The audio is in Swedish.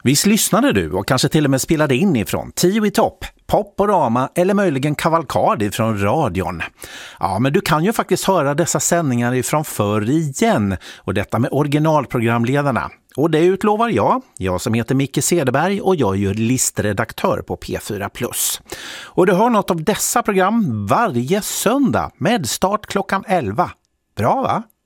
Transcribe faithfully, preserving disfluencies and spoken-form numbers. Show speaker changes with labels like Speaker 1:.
Speaker 1: Visst lyssnade du och kanske till och med spelade in ifrån Tio i topp, Poporama eller möjligen Kavalkad ifrån radion. Ja, men du kan ju faktiskt höra dessa sändningar ifrån förr igen, och detta med originalprogramledarna. Och det utlovar jag, jag som heter Micke Cederberg och jag är ju listredaktör på P fyra plus. Och du hör något av dessa program varje söndag med start klockan elva. Bra va?